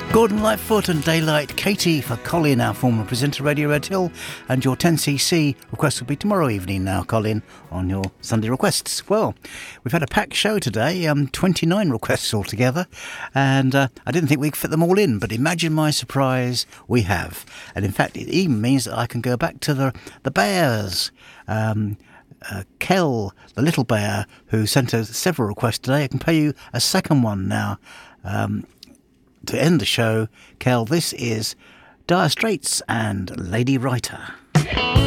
Gordon Lightfoot and Daylight Katie for Colin, our former presenter, Radio Red Hill. And your 10cc request will be tomorrow evening now, Colin, on your Sunday requests. Well, we've had a packed show today, 29 requests altogether, and I didn't think we'd fit them all in, but imagine my surprise, we have. And in fact, it even means that I can go back to the Bears. Kel, the little bear, who sent us several requests today. I can play you a second one now. To end the show, Kel, this is Dire Straits and Lady Writer.